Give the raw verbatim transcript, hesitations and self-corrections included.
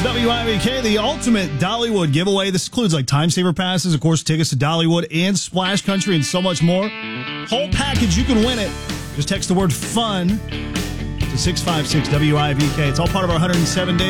W I V K, the ultimate Dollywood giveaway. This includes like time saver passes, of course, tickets to Dollywood and Splash Country and so much more. Whole package, you can win it. Just text the word FUN to six five six W I V K. It's all part of our one hundred seven days